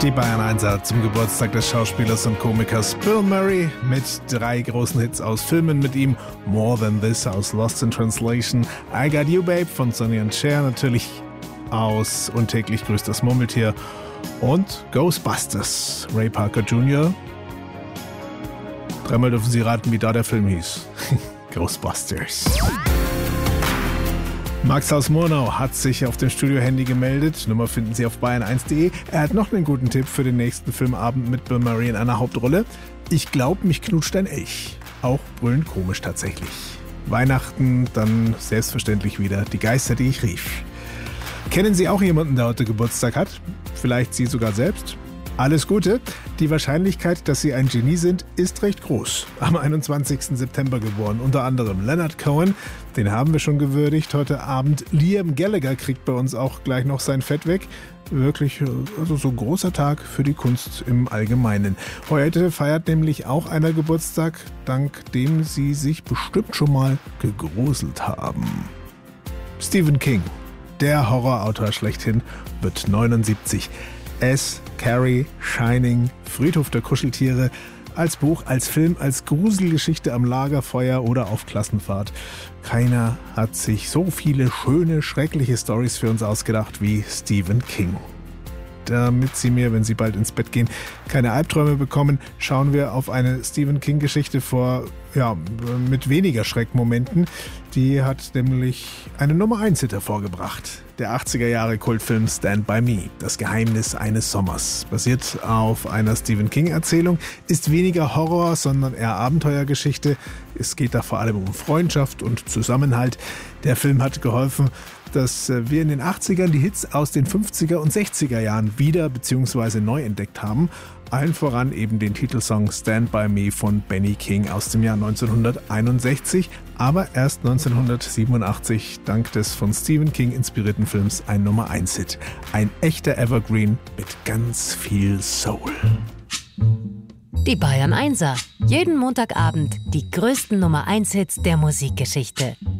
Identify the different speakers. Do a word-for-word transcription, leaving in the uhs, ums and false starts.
Speaker 1: Die Bayern Einser zum Geburtstag des Schauspielers und Komikers Bill Murray mit drei großen Hits aus Filmen mit ihm. More Than This aus Lost in Translation, I Got You Babe von Sonny and Cher natürlich aus Und täglich grüßt das Murmeltier und Ghostbusters, Ray Parker Junior Dreimal dürfen Sie raten, wie da der Film hieß. Ghostbusters. Max aus Murnau hat sich auf dem Studio-Handy gemeldet. Nummer finden Sie auf bayern eins punkt de. Er hat noch einen guten Tipp für den nächsten Filmabend mit Bill Murray in einer Hauptrolle. Ich glaube, mich knutscht ein Elch. Auch brüllend komisch tatsächlich. Weihnachten, dann selbstverständlich wieder die Geister, die ich rief. Kennen Sie auch jemanden, der heute Geburtstag hat? Vielleicht Sie sogar selbst? Alles Gute. Die Wahrscheinlichkeit, dass Sie ein Genie sind, ist recht groß. Am einundzwanzigsten September geboren, unter anderem Leonard Cohen, den haben wir schon gewürdigt heute Abend. Liam Gallagher kriegt bei uns auch gleich noch sein Fett weg. Wirklich, also so ein großer Tag für die Kunst im Allgemeinen. Heute feiert nämlich auch einer Geburtstag, dank dem Sie sich bestimmt schon mal gegruselt haben. Stephen King, der Horrorautor schlechthin, wird neunundsiebzig. S. Carrie, Shining, Friedhof der Kuscheltiere, als Buch, als Film, als Gruselgeschichte am Lagerfeuer oder auf Klassenfahrt. Keiner hat sich so viele schöne, schreckliche Storys für uns ausgedacht wie Stephen King. Damit Sie mir, wenn Sie bald ins Bett gehen, keine Albträume bekommen, schauen wir auf eine Stephen King-Geschichte vor, ja, mit weniger Schreckmomenten. Die hat nämlich einen Nummer eins Hit hervorgebracht. Der achtziger Jahre Kultfilm Stand By Me, das Geheimnis eines Sommers. Basiert auf einer Stephen King-Erzählung, ist weniger Horror, sondern eher Abenteuergeschichte. Es geht da vor allem um Freundschaft und Zusammenhalt. Der Film hat geholfen, dass wir in den achtzigern die Hits aus den fünfziger und sechziger Jahren wieder bzw. neu entdeckt haben. Allen voran eben den Titelsong Stand By Me von Benny King aus dem Jahr neunzehnhunderteinundsechzig, aber erst neunzehnhundertsiebenundachtzig dank des von Stephen King inspirierten Films ein Nummer eins Hit. Ein echter Evergreen mit ganz viel Soul.
Speaker 2: Die Bayern Einser. Jeden Montagabend die größten Nummer eins Hits der Musikgeschichte.